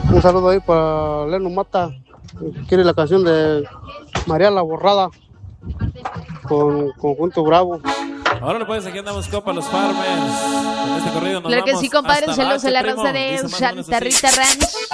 Un saludo ahí para Leno Mata. Quiere la canción de María la Borrada con Conjunto Bravo. Ahora pues, aquí andamos, copa, los Farmers. En este corrido nos Claro que vamos sí, compadre. hasta Saludos a la Bache, raza primo. de Dice más o menos Santa así. Rita Ranch.